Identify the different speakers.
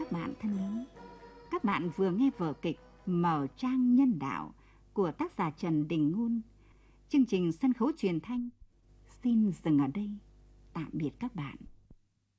Speaker 1: các bạn thân mến, các bạn vừa nghe vở kịch Mở trang nhân đạo của tác giả Trần Đình Ngôn. Chương trình sân khấu truyền thanh xin dừng ở đây. Tạm biệt các bạn.